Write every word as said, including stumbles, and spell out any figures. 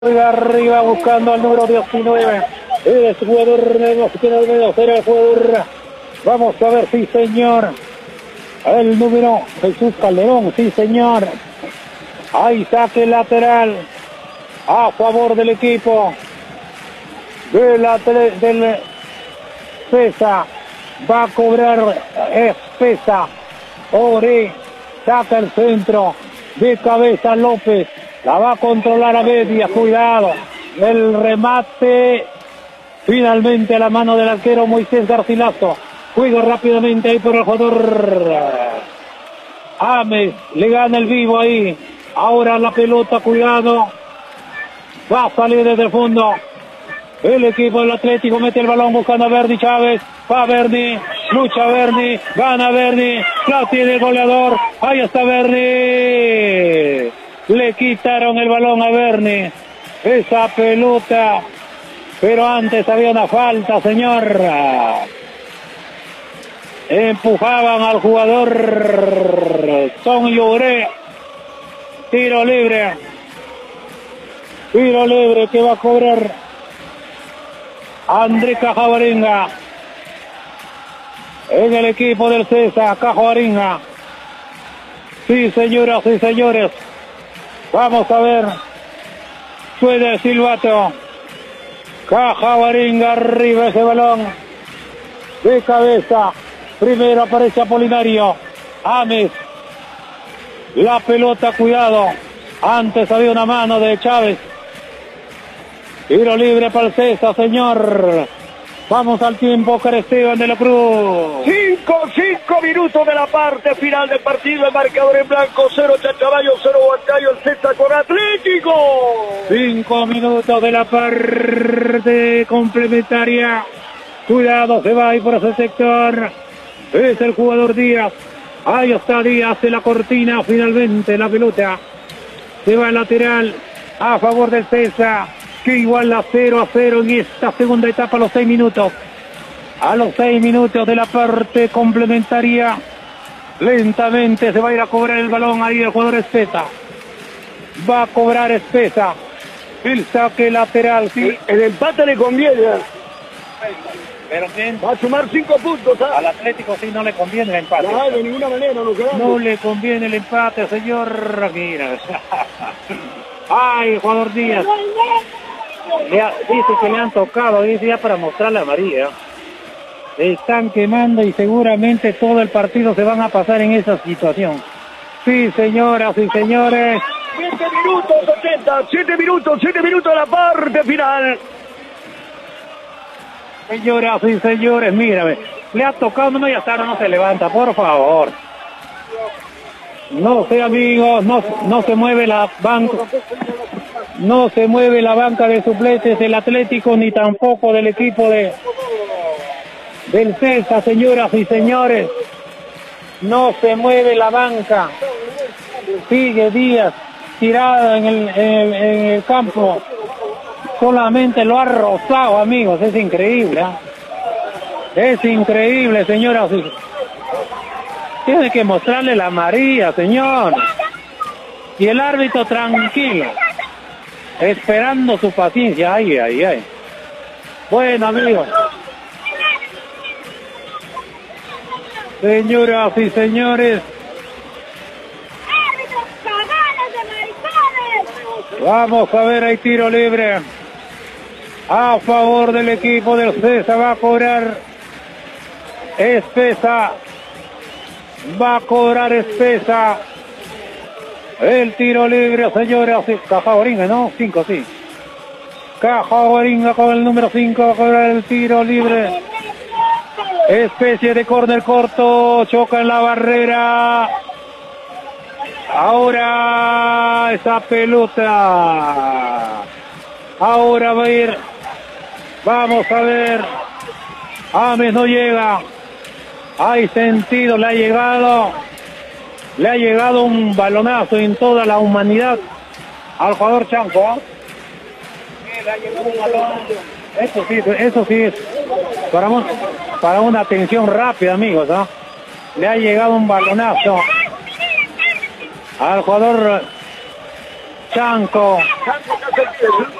Arriba buscando al número diecinueve. El jugador de era el jugador. Vamos a ver, sí señor. El número Jesús Calderón, sí señor. Ahí saque lateral a favor del equipo de la del Espesa. Va a cobrar Espesa. Ore saca el centro de cabeza López. La va a controlar a Media, cuidado. El remate finalmente a la mano del arquero Moisés Garcilaso. Juega rápidamente ahí por el jugador Ames. Le gana el vivo ahí. Ahora la pelota, cuidado. Va a salir desde el fondo. El equipo del Atlético mete el balón buscando a Berni Chávez. Va Berni, lucha Berni, gana Berni. La tiene el goleador. Ahí está Berni. Le quitaron el balón a Berni. Esa pelota. Pero antes había una falta, señor. Empujaban al jugador Son Lloré. Tiro libre. Tiro libre que va a cobrar André Cajabaringa. En el equipo del César, Cajabaringa. Sí, señoras y señores. Vamos a ver. Suena el silbato. Cajabaringa arriba ese balón. De cabeza. Primero aparece Apolinario. Ames. La pelota, cuidado. Antes había una mano de Chávez. Tiro libre para el César, señor. Vamos al tiempo, Esteban de la Cruz. Cinco, cinco minutos de la parte final del partido. El marcador en blanco, cero Chachabayo, cero Huancayo, el César con Atlético. Cinco minutos de la parte complementaria. Cuidado, se va ahí por ese sector. Es el jugador Díaz. Ahí está Díaz de la cortina. Finalmente la pelota se va al lateral a favor del César, que iguala cero a cero en esta segunda etapa a los seis minutos. A los seis minutos de la parte complementaria, lentamente se va a ir a cobrar el balón ahí el jugador Espesa. Va a cobrar Espesa. El saque lateral, sí. El, el empate le conviene. Pero bien, va a sumar cinco puntos. ¿eh? Al Atlético sí no le conviene el empate. No, de ninguna manera, no quedamos. No le conviene el empate, señor. Mira. Ay, jugador Díaz. Le ha, dice que le han tocado, dice ya para mostrarle a María. Están quemando y seguramente todo el partido se van a pasar en esa situación. Sí, señoras y señores. siete minutos ochenta, siete minutos, siete minutos de la parte final. Señoras y señores, mírame. Le ha tocado, no, y hasta ahora no se levanta, por favor. No sé, amigos, no, no se mueve la banca. No se mueve la banca de suplentes del Atlético, ni tampoco del equipo de del César, señoras y señores. No se mueve la banca. Sigue Díaz tirado en el, en, en el campo. Solamente lo ha rozado, amigos. Es increíble, ¿eh? Es increíble, señoras y señores. Tiene que mostrarle la María, señor. Y el árbitro tranquilo, esperando su paciencia. Ay, ay, ay. Bueno, amigos. Señoras y señores. Vamos a ver, hay tiro libre a favor del equipo del César. Va a cobrar Espesa. Va a cobrar Espesa. El tiro libre, señores. Cajabaringa, ¿no? cinco, sí. Cajabaringa con el número cinco. Va a cobrar el tiro libre. Especie de córner corto. Choca en la barrera. Ahora esa pelota. Ahora va a ir. Vamos a ver. Ames no llega. Hay sentido, le ha llegado. Le ha llegado un balonazo en toda la humanidad al jugador Chanco. ¿eh? Le ha llegado un balón. Eso sí, eso sí es para, un, para una atención rápida, amigos. ¿eh? Le ha llegado un balonazo al jugador Chanco. Chanco el